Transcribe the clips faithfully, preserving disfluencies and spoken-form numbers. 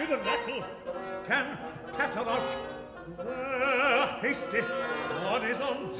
with a rattle can cataract the hasty artisans.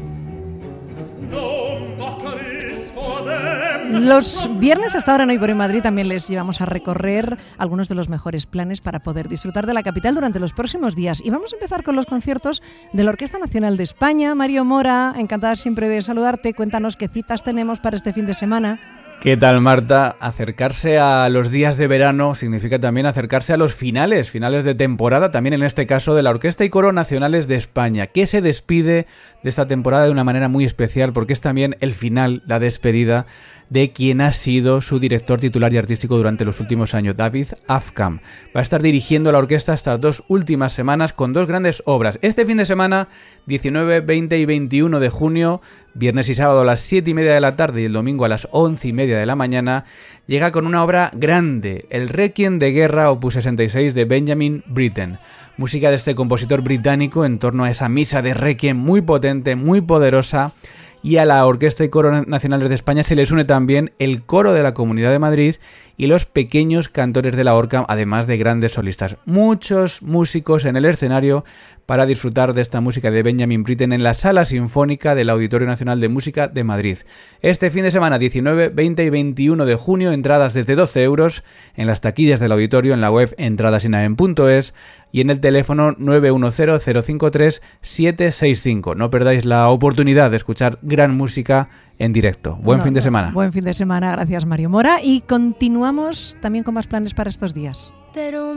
No mockeries for them. Los viernes hasta ahora en Hoy por Hoy Madrid también les llevamos a recorrer algunos de los mejores planes para poder disfrutar de la capital durante los próximos días. Y vamos a empezar con los conciertos de la Orquesta Nacional de España. Mario Mora, encantada siempre de saludarte. Cuéntanos qué citas tenemos para este fin de semana. ¿Qué tal, Marta? Acercarse a los días de verano significa también acercarse a los finales, finales de temporada, también en este caso de la Orquesta y Coro Nacionales de España, que se despide de esta temporada de una manera muy especial porque es también el final, la despedida de quien ha sido su director titular y artístico durante los últimos años, David Afkham. Va a estar dirigiendo la orquesta estas dos últimas semanas con dos grandes obras. Este fin de semana, diecinueve, veinte y veintiuno de junio, viernes y sábado a las siete y media de la tarde y el domingo a las once y media de la mañana, llega con una obra grande, el Requiem de Guerra opus sesenta y seis de Benjamin Britten. Música de este compositor británico en torno a esa misa de Requiem muy potente, muy poderosa. Y a la Orquesta y Coro Nacionales de España se les une también el Coro de la Comunidad de Madrid y los pequeños cantores de la Orca, además de grandes solistas. Muchos músicos en el escenario para disfrutar de esta música de Benjamin Britten en la Sala Sinfónica del Auditorio Nacional de Música de Madrid. Este fin de semana, diecinueve, veinte y veintiuno de junio, entradas desde doce euros en las taquillas del auditorio, en la web entradasinaen punto es y en el teléfono nueve uno cero, cero cinco tres, siete seis cinco. No perdáis la oportunidad de escuchar gran música en directo. Buen no, fin de no, semana. Buen fin de semana, gracias Mario Mora. Y continuamos también con más planes para estos días. Pero